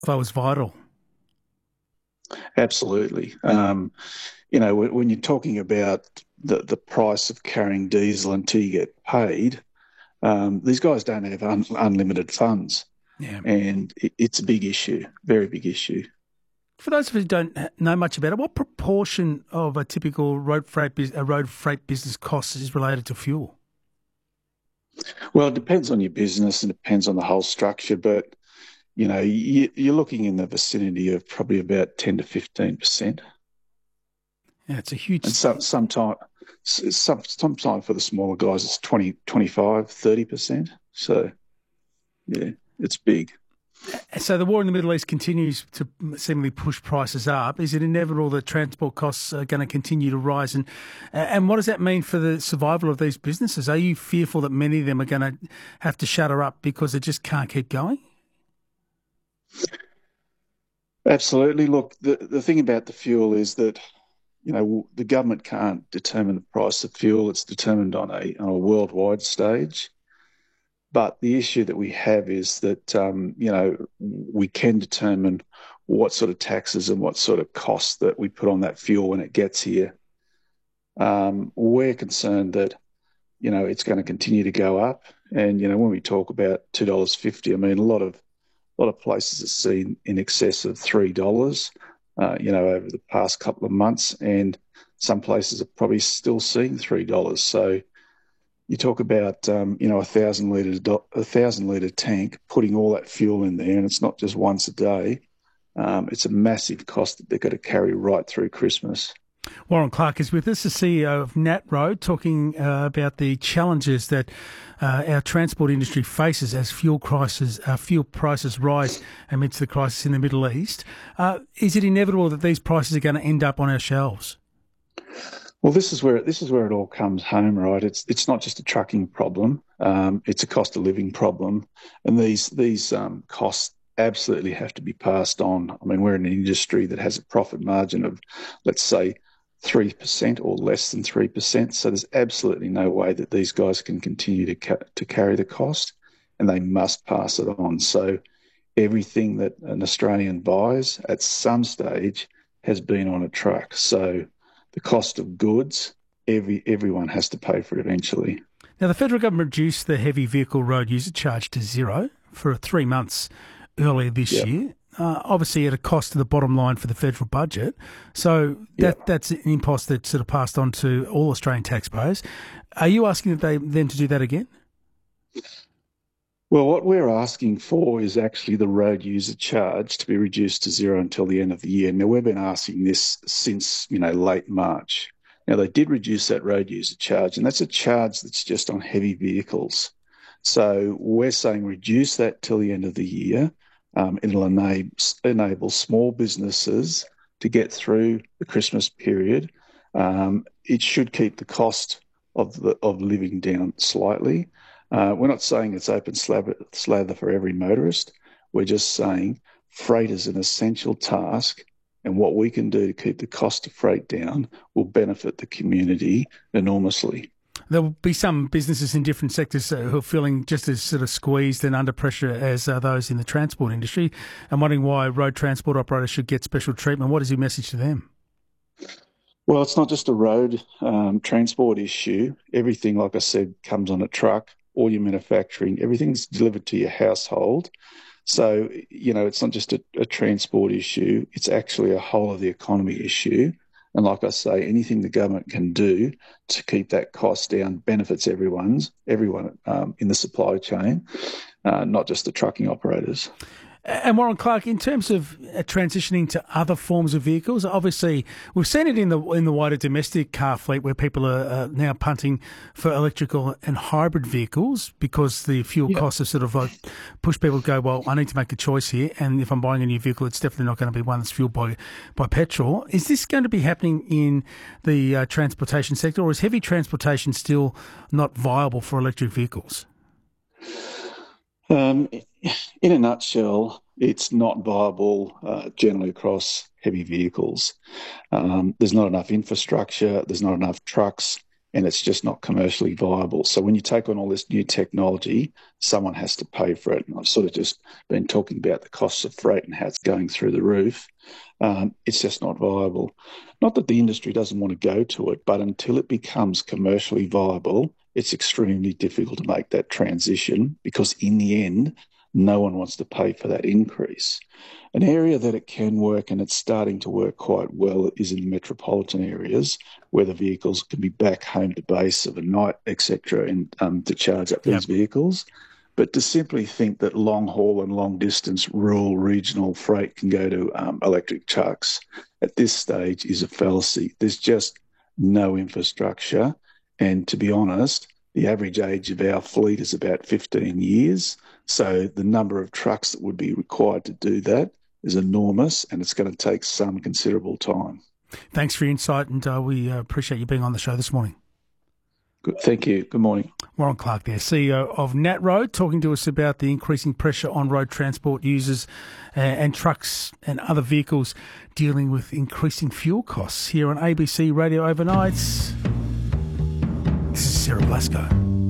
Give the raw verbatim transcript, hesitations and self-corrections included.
That was vital. Absolutely. Um, you know, when, when you're talking about the, the price of carrying diesel until you get paid, um, these guys don't have un, unlimited funds, Yeah. and it, it's a big issue, very big issue. For those of you who don't know much about it, what proportion of a typical road freight bus- a road freight business cost is related to fuel? Well, it depends on your business and it depends on the whole structure, but you know, you, you're looking in the vicinity of probably about ten to fifteen percent. Yeah, it's a huge. And some, sometime, some, sometime for the smaller guys, it's twenty, twenty-five, thirty percent. So, yeah, it's big. So the war in the Middle East continues to seemingly push prices up. Is it inevitable that transport costs are going to continue to rise? And and what does that mean for the survival of these businesses? Are you fearful that many of them are going to have to shutter up because they just can't keep going? Absolutely. Look, the, the thing about the fuel is that, you know, the government can't determine the price of fuel. It's determined on a, on a worldwide stage. But the issue that we have is that, um, you know, we can determine what sort of taxes and what sort of costs that we put on that fuel when it gets here. Um, we're concerned that, you know, it's going to continue to go up. And, you know, when we talk about two dollars fifty, I mean, a lot of a lot of places have seen in excess of three dollars, uh, you know, over the past couple of months, and some places are probably still seeing three dollars. So you talk about, um, you know, a thousand litre a thousand litre tank, putting all that fuel in there, and it's not just once a day. Um, it's a massive cost that they've got to carry right through Christmas. Warren Clark is with us, the C E O of Nat Road, talking uh, about the challenges that uh, our transport industry faces as fuel prices uh, fuel prices rise amidst the crisis in the Middle East. Uh, is it inevitable that these prices are going to end up on our shelves? Well, this is where this is where it all comes home, right? It's it's not just a trucking problem; um, it's a cost of living problem, and these these um, costs absolutely have to be passed on. I mean, we're in an industry that has a profit margin of, let's say, three percent or less than three percent. So there's absolutely no way that these guys can continue to ca- to carry the cost, and they must pass it on. So everything that an Australian buys at some stage has been on a truck. So the cost of goods, every everyone has to pay for it eventually. Now, the federal government reduced the heavy vehicle road user charge to zero for three months earlier this Yeah, year. Uh, obviously, at a cost to the bottom line for the federal budget. So yeah. that that's an impost that's sort of passed on to all Australian taxpayers. Are you asking that they, them to do that again? Well, what we're asking for is actually the road user charge to be reduced to zero until the end of the year. Now, we've been asking this since, you know, late March. Now, they did reduce that road user charge, and that's a charge that's just on heavy vehicles. So we're saying reduce that till the end of the year. Um, it'll enable, enable small businesses to get through the Christmas period. Um, it should keep the cost of the of living down slightly. Uh, we're not saying it's open slather, slather for every motorist. We're just saying freight is an essential task, and what we can do to keep the cost of freight down will benefit the community enormously. There will be some businesses in different sectors uh, who are feeling just as sort of squeezed and under pressure as uh, those in the transport industry. I'm wondering why road transport operators should get special treatment. What is your message to them? Well, it's not just a road um, transport issue. Everything, like I said, comes on a truck. All your manufacturing, everything's delivered to your household. So, you know, it's not just a, a transport issue, it's actually a whole of the economy issue. And like I say, anything the government can do to keep that cost down benefits everyone's everyone um, in the supply chain, uh, not just the trucking operators. And Warren Clark, in terms of uh, transitioning to other forms of vehicles, obviously we've seen it in the in the wider domestic car fleet where people are uh, now punting for electrical and hybrid vehicles because the fuel Yeah. costs have sort of like pushed people to go, well, I need to make a choice here, and if I'm buying a new vehicle, it's definitely not going to be one that's fueled by by petrol. Is this going to be happening in the uh, transportation sector, or is heavy transportation still not viable for electric vehicles? Um, in a nutshell, it's not viable uh, generally across heavy vehicles. Um, there's not enough infrastructure, there's not enough trucks, and it's just not commercially viable. So when you take on all this new technology, someone has to pay for it. And I've sort of just been talking about the costs of freight and how it's going through the roof. Um, it's just not viable. Not that the industry doesn't want to go to it, but until it becomes commercially viable, it's extremely difficult to make that transition, because in the end, no one wants to pay for that increase. An area that it can work, and it's starting to work quite well, is in the metropolitan areas, where the vehicles can be back home to base of a night, et cetera, and um, to charge up these yep. vehicles. But to simply think that long haul and long distance rural regional freight can go to um, electric trucks at this stage is a fallacy. There's just no infrastructure. And to be honest, the average age of our fleet is about fifteen years. So the number of trucks that would be required to do that is enormous, and it's going to take some considerable time. Thanks for your insight, and uh, we uh, appreciate you being on the show this morning. Good. Thank you. Good morning. Warren Clarke there, C E O of NatRoad, talking to us about the increasing pressure on road transport users and, and trucks and other vehicles dealing with increasing fuel costs. Here on A B C Radio Overnights, this is Sarah Blasco.